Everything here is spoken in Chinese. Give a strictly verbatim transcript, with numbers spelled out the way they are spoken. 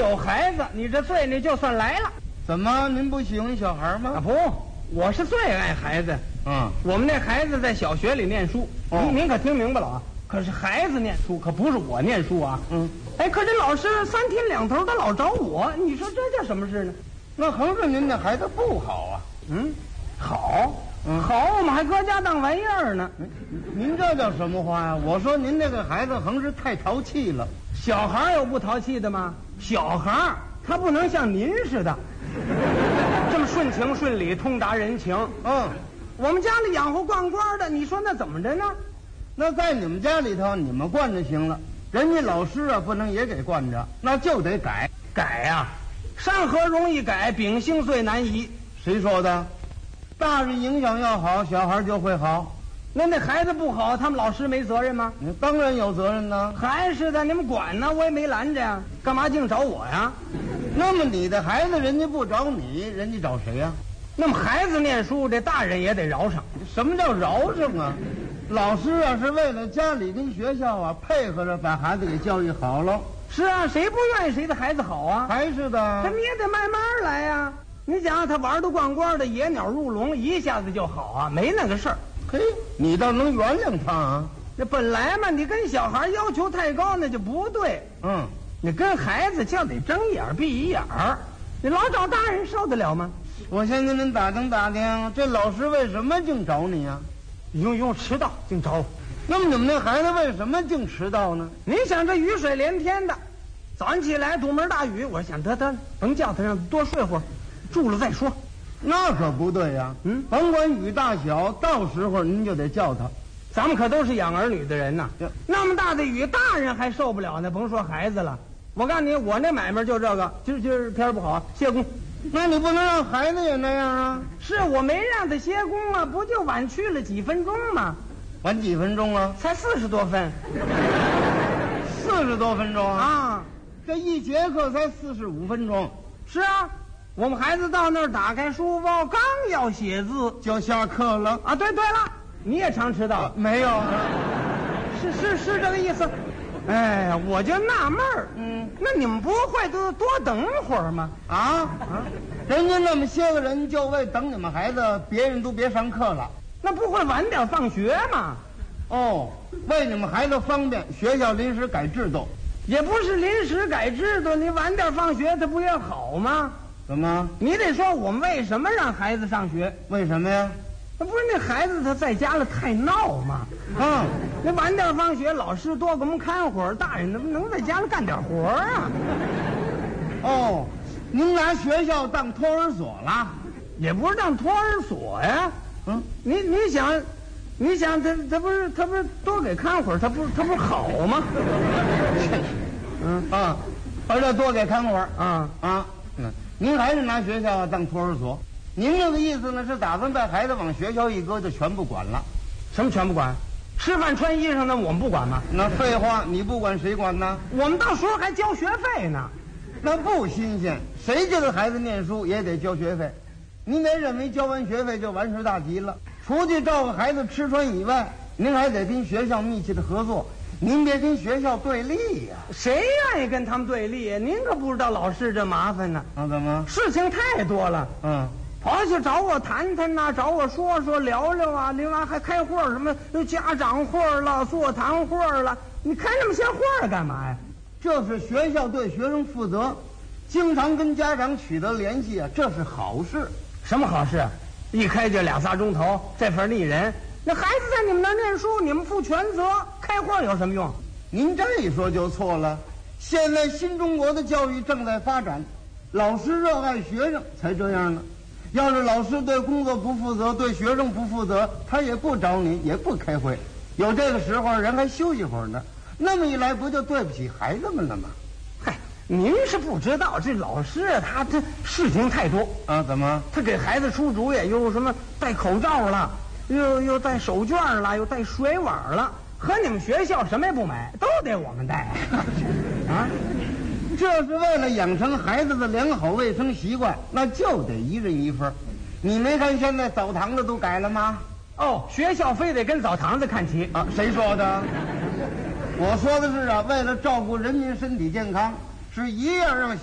有孩子，你这罪你就算来了。 怎么，您不喜欢小孩吗？ 啊不，我是最爱孩子。 嗯， 我们那孩子在小学里念书， 哦您您可听明白了啊？可是孩子念书，可不是我念书啊。 嗯， 哎，可这老师三天两头的老找我，你说这叫什么事呢？ 那横是您的孩子不好啊。 嗯，好， 嗯好，我们还搁家当玩意儿呢。 您这叫什么话呀？我说您这个孩子横是太淘气了。 小孩有不淘气的吗？小孩他不能像您似的，这么顺情顺理，通达人情。 嗯， 我们家里养活惯惯的，你说那怎么着呢？ 那在你们家里头，你们惯着行了，人家老师啊不能也给惯着，那就得改。 改呀、山河容易改，秉性最难移。 谁说的？大人影响要好，小孩就会好。 那那孩子不好，他们老师没责任吗？ 你当然有责任呢。 还是的，你们管呢，我也没拦着呀，干嘛净找我呀？ 那么你的孩子，人家不找你，人家找谁呀、 那么孩子念书，这大人也得饶上。 什么叫饶上啊？老师啊是为了家里跟学校啊配合着把孩子给教育好了。 是啊，谁不愿意谁的孩子好啊？ 还是的。 他你也得慢慢来呀、你想他玩的惯惯的，野鸟入笼，一下子就好啊，没那个事儿。 嘿，你倒能原谅他啊？ 这本来嘛，你跟小孩要求太高，那就不对。 嗯， 你跟孩子就得睁眼闭一眼儿，你老找大人受得了吗？ 我先跟您打听打听，这老师为什么净找你啊？ 用用迟到净找我。 那么你们那孩子为什么净迟到呢？ 你想这雨水连天的，早上起来堵门大雨，我想得得甭叫他，让他多睡会儿，住了再说。 那可不对呀、 嗯， 甭管雨大小，到时候您就得叫他。 咱们可都是养儿女的人呐对， 那么大的雨，大人还受不了呢，甭说孩子了。我告诉你，我那买卖就这个，今儿今儿天儿不好，歇工。 那你不能让孩子也那样啊？ 是我没让他歇工啊，不就晚去了几分钟吗？ 晚几分钟啊？ 才四十多分四十多分钟啊？ 啊！ 这一节课才四十五分钟， 是啊，我们孩子到那儿打开书包，刚要写字就下课了。 啊。对对了，你也常迟到， 没有？ 是是是这个意思。哎呀，我就纳闷儿， 嗯， 那你们不会多多等会儿吗？ 啊啊！人家那么些个人就为等你们孩子，别人都别上课了。 那不会晚点放学吗？ 哦，为你们孩子方便，学校临时改制度。 也不是临时改制度，你晚点放学，它不也好吗？ 怎么？ 你得说我们为什么让孩子上学？ 为什么呀？ 那不是那孩子他在家了太闹吗？ 嗯， 那晚点放学，老师多给我们看会儿，大人能能在家里干点活啊？ 哦，您拿学校当托儿所了？ 也不是当托儿所呀。 嗯， 你你想，你想他他不是他不是多给看会儿，他不他不是好吗？ 嗯啊，而且多给看会儿啊啊。嗯，您还是拿学校当托儿所？您这个意思呢，是打算把孩子往学校一搁就全不管了？ 什么全不管？吃饭穿衣裳那我们不管吗？ 那废话，你不管谁管呢？ 我们到时候还交学费呢。 那不新鲜，谁家的孩子念书也得交学费。您别认为交完学费就完事大吉了，除去照顾孩子吃穿以外，您还得跟学校密切的合作。您别跟学校对立呀、啊！ 谁愿意跟他们对立呀？您可不知道老师这麻烦呢。 啊，怎么？ 事情太多了。 嗯， 跑去找我谈谈呐、啊，找我说说聊聊啊，另外还开会什么，有家长会了，座谈会了，你开那么些会干嘛呀？ 这是学校对学生负责，经常跟家长取得联系啊，这是好事。 什么好事？一开就俩仨钟头，这份腻人。那孩子在你们那儿念书，你们负全责，开会有什么用？ 您这一说就错了。现在新中国的教育正在发展，老师热爱学生才这样呢。要是老师对工作不负责，对学生不负责，他也不找你，也不开会。有这个时候，人还休息会儿呢。那么一来，不就对不起孩子们了吗？ 嗨，您是不知道，这老师他他事情太多啊。怎么？ 他给孩子出主意，又什么戴口罩了，又又戴手绢了，又戴水碗了，和你们学校什么也不买，都得我们戴啊。 这是为了养成孩子的良好卫生习惯，那就得一人一份。你没看现在澡堂子都改了吗？ 哦，学校非得跟澡堂子看齐啊？谁说的？我说的是啊，为了照顾人民身体健康，是一样让